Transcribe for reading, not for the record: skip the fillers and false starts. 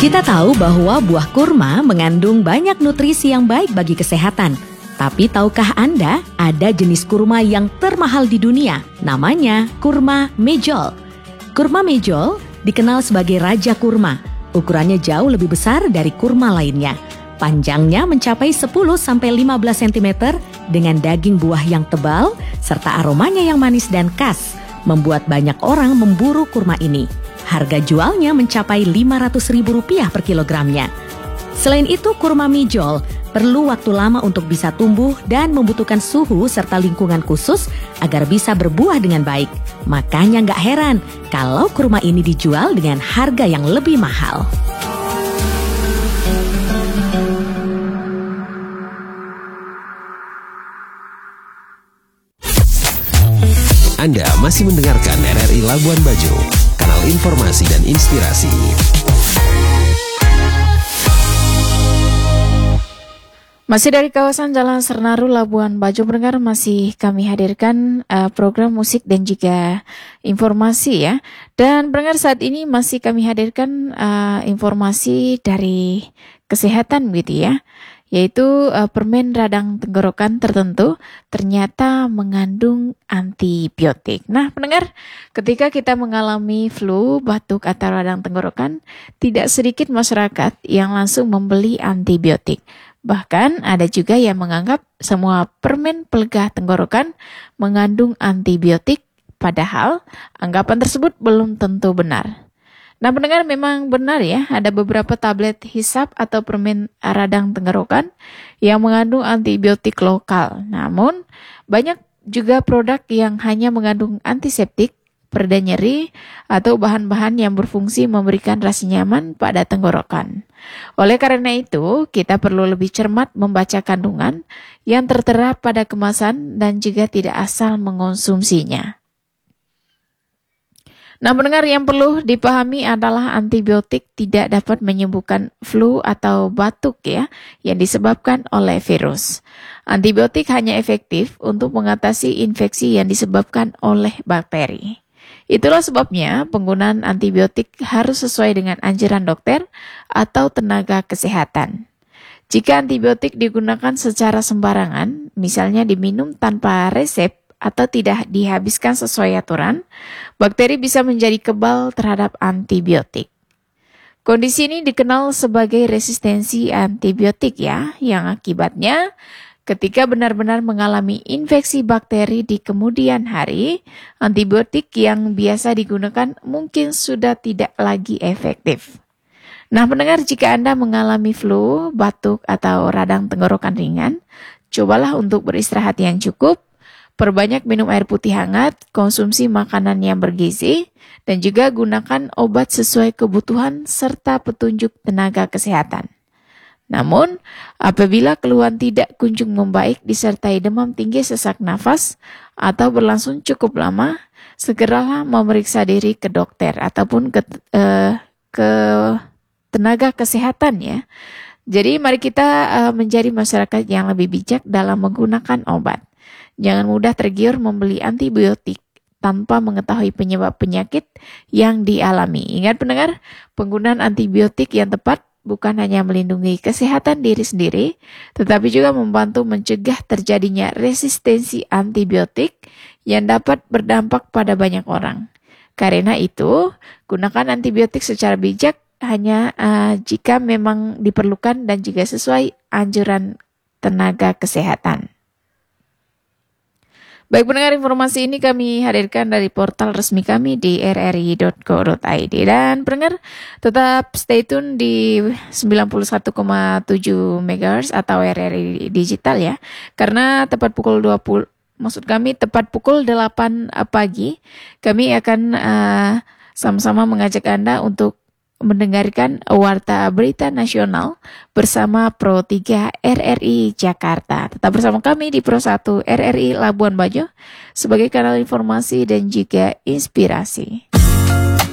Kita tahu bahwa buah kurma mengandung banyak nutrisi yang baik bagi kesehatan. Tapi tahukah Anda ada jenis kurma yang termahal di dunia? Namanya kurma mejol. Kurma mejol dikenal sebagai raja kurma. Ukurannya jauh lebih besar dari kurma lainnya. Panjangnya mencapai 10-15 cm dengan daging buah yang tebal serta aromanya yang manis dan khas, membuat banyak orang memburu kurma ini. Harga jualnya mencapai Rp500.000 per kilogramnya. Selain itu, kurma mejol perlu waktu lama untuk bisa tumbuh dan membutuhkan suhu serta lingkungan khusus agar bisa berbuah dengan baik. Makanya nggak heran kalau kurma ini dijual dengan harga yang lebih mahal. Anda masih mendengarkan RRI Labuan Bajo, kanal informasi dan inspirasi. Masih dari kawasan Jalan Sernaru, Labuan Bajo, pendengar, masih kami hadirkan program musik dan juga informasi ya. Dan pendengar, saat ini masih kami hadirkan informasi dari kesehatan gitu ya. Yaitu permen radang tenggorokan tertentu ternyata mengandung antibiotik. Nah pendengar, ketika kita mengalami flu, batuk atau radang tenggorokan, tidak sedikit masyarakat yang langsung membeli antibiotik. Bahkan ada juga yang menganggap semua permen pelegah tenggorokan mengandung antibiotik, padahal anggapan tersebut belum tentu benar. Nah pendengar, memang benar ya, ada beberapa tablet hisap atau permen radang tenggorokan yang mengandung antibiotik lokal. Namun banyak juga produk yang hanya mengandung antiseptik, pereda nyeri, atau bahan-bahan yang berfungsi memberikan rasa nyaman pada tenggorokan. Oleh karena itu, kita perlu lebih cermat membaca kandungan yang tertera pada kemasan dan juga tidak asal mengonsumsinya. Nah, pendengar, yang perlu dipahami adalah antibiotik tidak dapat menyembuhkan flu atau batuk ya, yang disebabkan oleh virus. Antibiotik hanya efektif untuk mengatasi infeksi yang disebabkan oleh bakteri. Itulah sebabnya penggunaan antibiotik harus sesuai dengan anjuran dokter atau tenaga kesehatan. Jika antibiotik digunakan secara sembarangan, misalnya diminum tanpa resep, atau tidak dihabiskan sesuai aturan, bakteri bisa menjadi kebal terhadap antibiotik. Kondisi ini dikenal sebagai resistensi antibiotik ya, yang akibatnya ketika benar-benar mengalami infeksi bakteri di kemudian hari, antibiotik yang biasa digunakan mungkin sudah tidak lagi efektif. Nah pendengar, jika Anda mengalami flu, batuk, atau radang tenggorokan ringan, cobalah untuk beristirahat yang cukup, perbanyak minum air putih hangat, konsumsi makanan yang bergizi, dan juga gunakan obat sesuai kebutuhan serta petunjuk tenaga kesehatan. Namun, apabila keluhan tidak kunjung membaik disertai demam tinggi, sesak nafas, atau berlangsung cukup lama, segeralah memeriksa diri ke dokter ataupun ke tenaga kesehatan ya. Jadi mari kita menjadi masyarakat yang lebih bijak dalam menggunakan obat. Jangan mudah tergiur membeli antibiotik tanpa mengetahui penyebab penyakit yang dialami. Ingat pendengar, penggunaan antibiotik yang tepat bukan hanya melindungi kesehatan diri sendiri, tetapi juga membantu mencegah terjadinya resistensi antibiotik yang dapat berdampak pada banyak orang. Karena itu, gunakan antibiotik secara bijak hanya jika memang diperlukan dan juga sesuai anjuran tenaga kesehatan. Baik pendengar, informasi ini kami hadirkan dari portal resmi kami di rri.co.id. Dan pendengar, tetap stay tune di 91,7 MHz atau RRI Digital ya. Karena tepat pukul 20, tepat pukul 8 pagi, kami akan sama-sama mengajak Anda untuk mendengarkan Warta Berita Nasional bersama Pro 3 RRI Jakarta. Tetap bersama kami di Pro 1 RRI Labuan Bajo sebagai kanal informasi dan juga inspirasi.